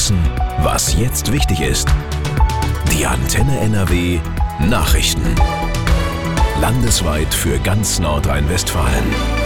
wissen, was jetzt wichtig ist. Die Antenne NRW Nachrichten. Landesweit für ganz Nordrhein-Westfalen.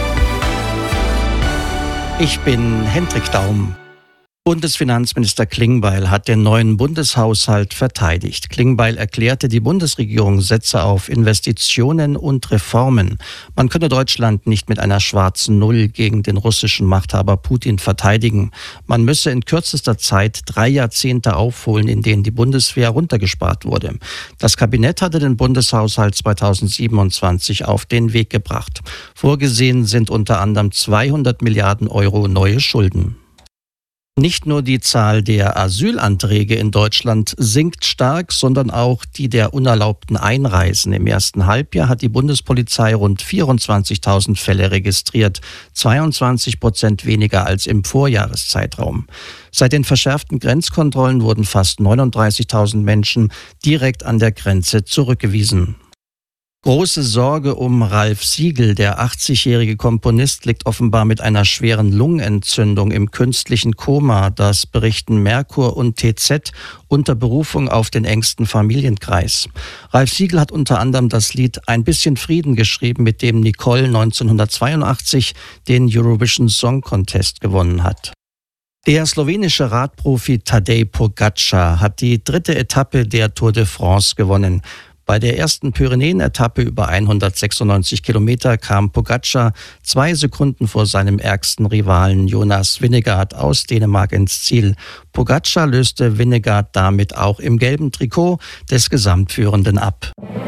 Ich bin Hendrik Daum. Bundesfinanzminister Klingbeil hat den neuen Bundeshaushalt verteidigt. Klingbeil erklärte, die Bundesregierung setze auf Investitionen und Reformen. Man könne Deutschland nicht mit einer schwarzen Null gegen den russischen Machthaber Putin verteidigen. Man müsse in kürzester Zeit 3 Jahrzehnte aufholen, in denen die Bundeswehr runtergespart wurde. Das Kabinett hatte den Bundeshaushalt 2027 auf den Weg gebracht. Vorgesehen sind unter anderem 200 Milliarden Euro neue Schulden. Nicht nur die Zahl der Asylanträge in Deutschland sinkt stark, sondern auch die der unerlaubten Einreisen. Im ersten Halbjahr hat die Bundespolizei rund 24.000 Fälle registriert, 22% weniger als im Vorjahreszeitraum. Seit den verschärften Grenzkontrollen wurden fast 39.000 Menschen direkt an der Grenze zurückgewiesen. Große Sorge um Ralf Siegel. Der 80-jährige Komponist liegt offenbar mit einer schweren Lungenentzündung im künstlichen Koma. Das berichten Merkur und TZ unter Berufung auf den engsten Familienkreis. Ralf Siegel hat unter anderem das Lied Ein bisschen Frieden geschrieben, mit dem Nicole 1982 den Eurovision Song Contest gewonnen hat. Der slowenische Radprofi Tadej Pogačar hat die 3. Etappe der Tour de France gewonnen. Bei der ersten Pyrenäen-Etappe über 196 Kilometer kam Pogačar 2 Sekunden vor seinem ärgsten Rivalen Jonas Vingegaard aus Dänemark ins Ziel. Pogačar löste Vingegaard damit auch im gelben Trikot des Gesamtführenden ab.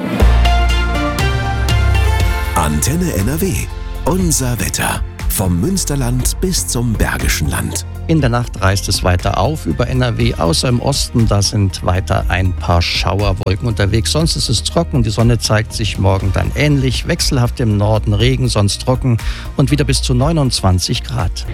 Antenne NRW. Unser Wetter. Vom Münsterland bis zum Bergischen Land. In der Nacht reißt es weiter auf über NRW, außer im Osten. Da sind weiter ein paar Schauerwolken unterwegs. Sonst ist es trocken. Die Sonne zeigt sich morgen dann ähnlich. Wechselhaft im Norden Regen, sonst trocken und wieder bis zu 29 Grad.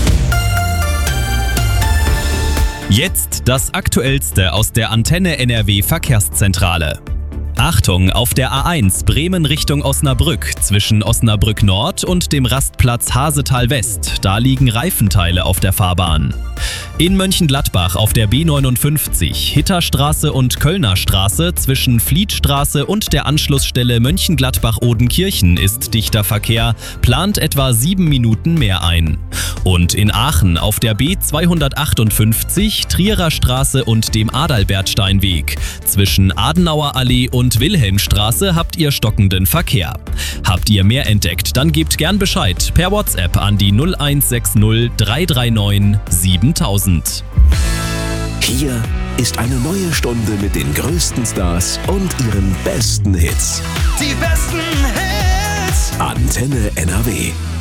Jetzt das Aktuellste aus der Antenne NRW Verkehrszentrale. Achtung, auf der A1 Bremen Richtung Osnabrück zwischen Osnabrück Nord und dem Rastplatz Hasetal West. Da liegen Reifenteile auf der Fahrbahn. In Mönchengladbach auf der B59 Hitterstraße und Kölner Straße zwischen Flietstraße und der Anschlussstelle Mönchengladbach-Odenkirchen ist dichter Verkehr, plant etwa 7 Minuten mehr ein. Und in Aachen auf der B258 Trierer Straße und dem Adalbertsteinweg. Zwischen Adenauer Allee und Wilhelmstraße habt ihr stockenden Verkehr. Habt ihr mehr entdeckt, dann gebt gern Bescheid per WhatsApp an die 0160 339 7000. Hier ist eine neue Stunde mit den größten Stars und ihren besten Hits. Die besten Hits. Antenne NRW.